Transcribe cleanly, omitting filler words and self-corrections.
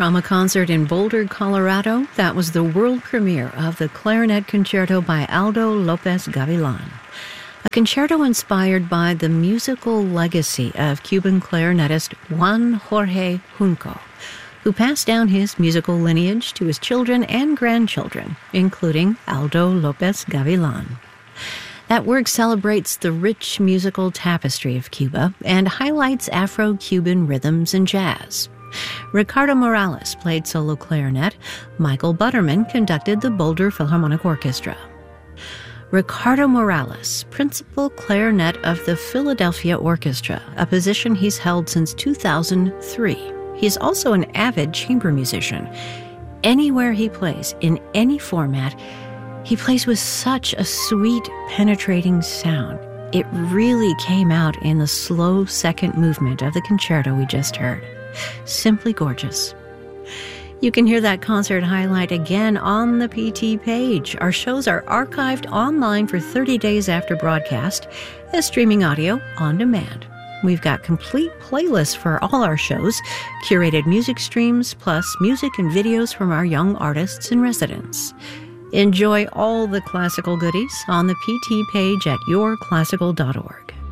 From a concert in Boulder, Colorado, that was the world premiere of the Clarinet Concerto by Aldo Lopez Gavilan. A concerto inspired by the musical legacy of Cuban clarinetist Juan Jorge Junco, who passed down his musical lineage to his children and grandchildren, including Aldo Lopez Gavilan. That work celebrates the rich musical tapestry of Cuba and highlights Afro-Cuban rhythms and jazz. Ricardo Morales played solo clarinet. Michael Butterman conducted the Boulder Philharmonic Orchestra. Ricardo Morales, principal clarinet of the Philadelphia Orchestra, a position he's held since 2003. He's also an avid chamber musician. Anywhere he plays, in any format, he plays with such a sweet, penetrating sound. It really came out in the slow second movement of the concerto we just heard. Simply gorgeous. You can hear that concert highlight again on the PT page. Our shows are archived online for 30 days after broadcast as streaming audio on demand. We've got complete playlists for all our shows, curated music streams, plus music and videos from our young artists in residence. Enjoy all the classical goodies on the PT page at yourclassical.org.